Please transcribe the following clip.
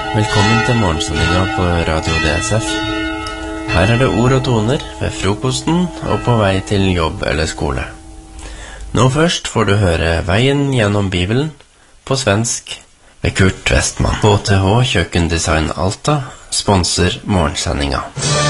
Velkommen til morgensendinga på Radio DSF. Her det ord og toner ved frokosten og på vei til jobb eller skole. Nå først får du høre Veien gjennom Bibelen på svensk ved Kurt Westman. HTH Kjøkkendesign Alta sponser morgensendinga.